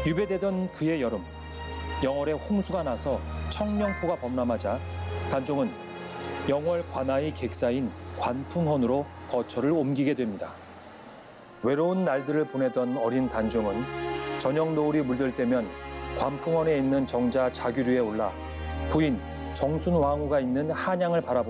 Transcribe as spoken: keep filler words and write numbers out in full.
유배되던 그의 여름, 영월에 홍수가 나서 청령포가 범람하자 단종은 영월 관아의 객사인 관풍헌으로 거처를 옮기게 됩니다. 외로운 날들을 보내던 어린 단종은 저녁 노을이 물들 때면 관풍헌에 있는 정자 자규류에 올라 부인 정순왕후가 있는 한양을 바라보